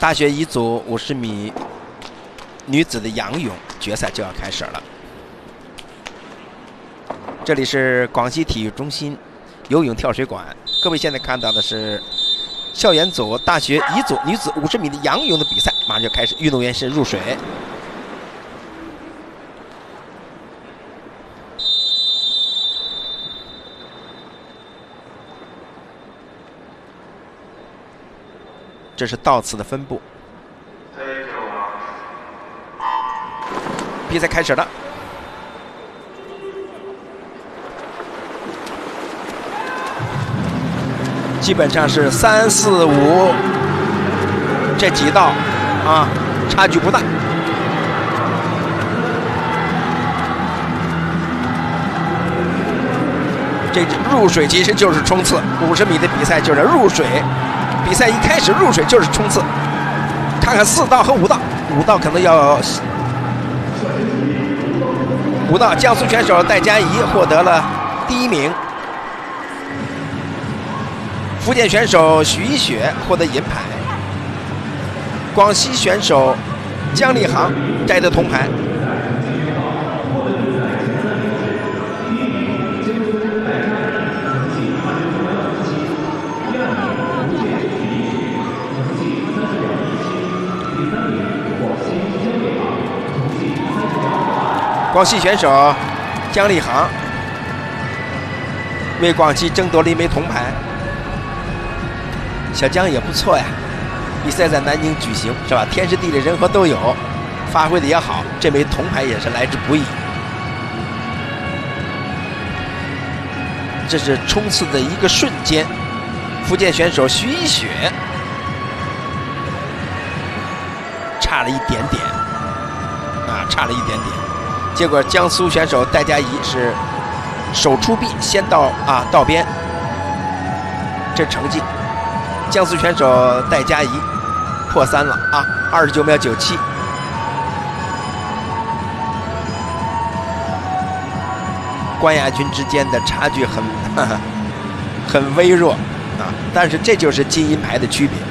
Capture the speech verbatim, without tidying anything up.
大学乙组五十米女子的仰泳决赛就要开始了。这里是广西体育中心游泳跳水馆，各位现在看到的是校园组大学乙组女子五十米的仰泳的比赛，马上就开始，运动员是入水。这是倒刺的分布。比赛开始了。基本上是三四五这几道啊，差距不大。这入水其实就是冲刺，五十米的比赛就是入水。比赛一开始入水就是冲刺，看看四道和五道，五道可能要五道。江苏选手戴嘉怡获得了第一名，福建选手许一雪获得银牌，广西选手姜立航摘得铜牌。广西选手姜立航为广西争夺了一枚铜牌。小姜也不错呀，比赛在南京举行是吧？天时地利人和都有，发挥的也好，这枚铜牌也是来之不易。这是冲刺的一个瞬间，福建选手徐一雪差了一点点啊，差了一点点。结果江苏选手戴嘉怡是手出臂先到啊到边，这成绩。江苏选手戴嘉怡破三了啊，二十九秒九七。关亚军之间的差距很呵呵很微弱啊，但是这就是金银牌的区别。